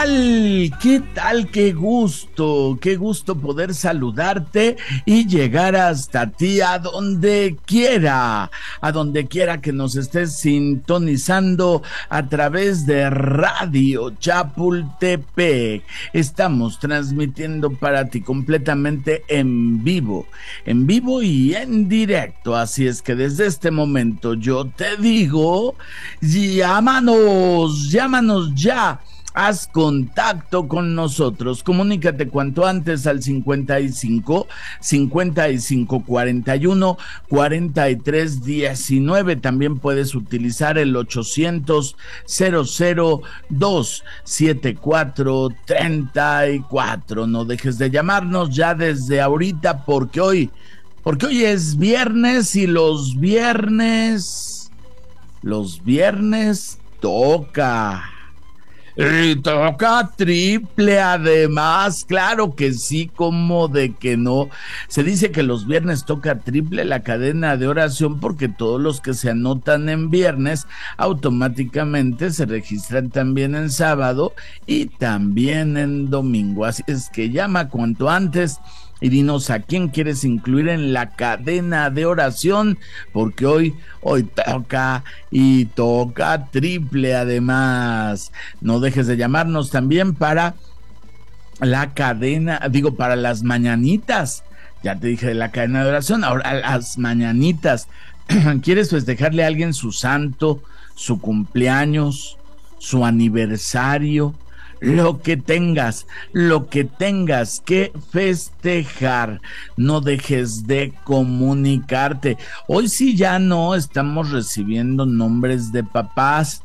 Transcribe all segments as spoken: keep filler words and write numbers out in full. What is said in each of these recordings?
tal? ¿Qué tal? Qué gusto, qué gusto poder saludarte y llegar hasta ti a donde quiera, a donde quiera que nos estés sintonizando a través de Radio Chapultepec. Estamos transmitiendo para ti completamente en vivo, en vivo y en directo. Así es que desde este momento yo te digo, llámanos, llámanos ya. Haz contacto con nosotros, comunícate cuanto antes al cincuenta y cinco, cincuenta y cinco, cuarenta y uno, cuarenta y tres, diecinueve. También puedes utilizar el ochocientos, cero cero dos, setenta y cuatro, treinta y cuatro. No dejes de llamarnos ya desde ahorita porque hoy, porque hoy es viernes y los viernes, los viernes toca. Y toca triple además, claro que sí, como de que no. Se dice que los viernes toca triple la cadena de oración porque todos los que se anotan en viernes automáticamente se registran también en sábado y también en domingo. Así es que llama cuanto antes y dinos a quién quieres incluir en la cadena de oración, porque hoy, hoy toca y toca triple además. No dejes de llamarnos también para la cadena, digo, para las mañanitas. Ya te dije de la cadena de oración, ahora las mañanitas. ¿Quieres festejarle a alguien su santo, su cumpleaños, su aniversario? Lo que tengas, lo que tengas que festejar, no dejes de comunicarte. Hoy sí ya no estamos recibiendo nombres de papás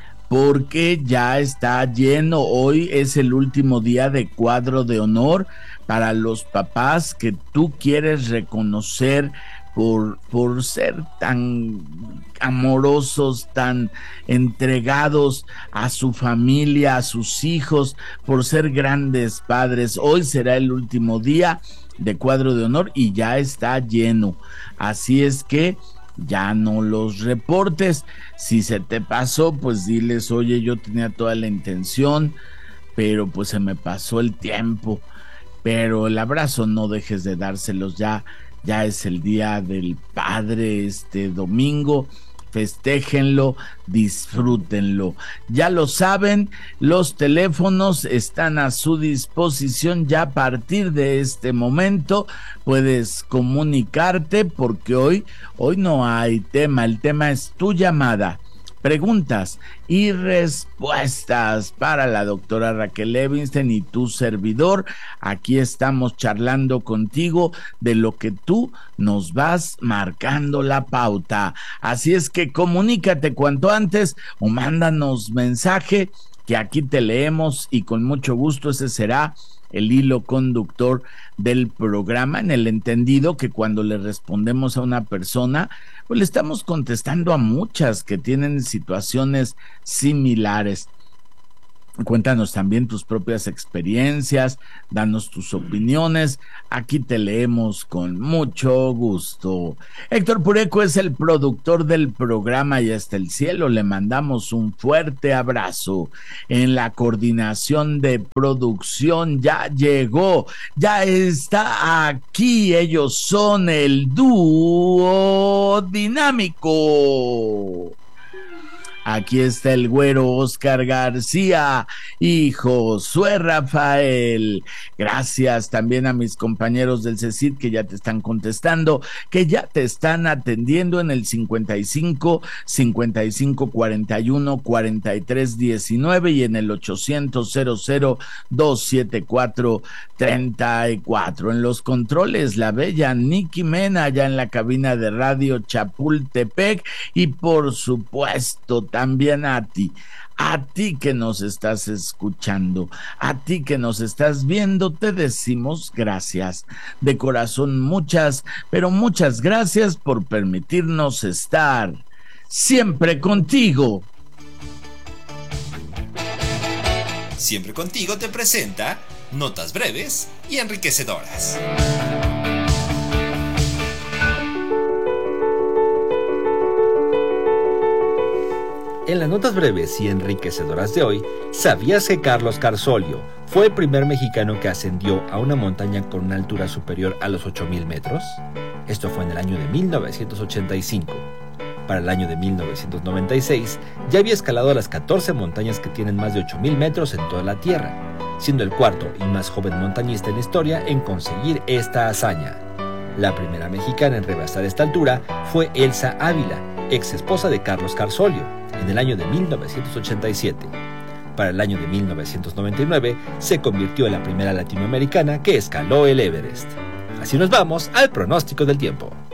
porque ya está lleno. Hoy es el último día de cuadro de honor para los papás que tú quieres reconocer Por, por ser tan amorosos, tan entregados a su familia, a sus hijos, por ser grandes padres. Hoy será el último día de cuadro de honor y ya está lleno. Así es que ya no los reportes. Si se te pasó, pues diles, oye, yo tenía toda la intención, pero pues se me pasó el tiempo. Pero el abrazo no dejes de dárselos ya. Ya es el día del padre este domingo, festéjenlo, disfrútenlo. Ya lo saben, los teléfonos están a su disposición ya a partir de este momento. Puedes comunicarte porque hoy, hoy no hay tema, el tema es tu llamada. Preguntas y respuestas para la doctora Raquel Levinstein y tu servidor. Aquí estamos charlando contigo de lo que tú nos vas marcando la pauta. Así es que comunícate cuanto antes o mándanos mensaje que aquí te leemos y con mucho gusto ese será el hilo conductor del programa, en el entendido que cuando le respondemos a una persona, pues le estamos contestando a muchas que tienen situaciones similares. Cuéntanos también tus propias experiencias, danos tus opiniones, aquí te leemos con mucho gusto. Héctor Pureco es el productor del programa y hasta el cielo le mandamos un fuerte abrazo. En la coordinación de producción ya llegó, ya está aquí, ellos son el dúo dinámico. Aquí está el güero Oscar García y Josué Rafael. Gracias también a mis compañeros del C E C I D que ya te están contestando, que ya te están atendiendo en el cincuenta y cinco, cincuenta y cinco, cuarenta y uno, cuarenta y tres, diecinueve y en el ochocientos, cero cero, dos setenta y cuatro, treinta y cuatro. En los controles, la bella Nikki Mena, allá en la cabina de Radio Chapultepec y por supuesto también a ti, a ti que nos estás escuchando, a ti que nos estás viendo, te decimos gracias. De corazón muchas, pero muchas gracias por permitirnos estar siempre contigo. Siempre contigo te presenta notas breves y enriquecedoras. En las notas breves y enriquecedoras de hoy, ¿sabías que Carlos Carsolio fue el primer mexicano que ascendió a una montaña con una altura superior a los ocho mil metros? Esto fue en el año de mil novecientos ochenta y cinco. Para el año de mil novecientos noventa y seis, ya había escalado las catorce montañas que tienen más de ocho mil metros en toda la Tierra, siendo el cuarto y más joven montañista en la historia en conseguir esta hazaña. La primera mexicana en rebasar esta altura fue Elsa Ávila, ex esposa de Carlos Carsolio, en el año de mil novecientos ochenta y siete. Para el año de mil novecientos noventa y nueve se convirtió en la primera latinoamericana que escaló el Everest. Así nos vamos al pronóstico del tiempo.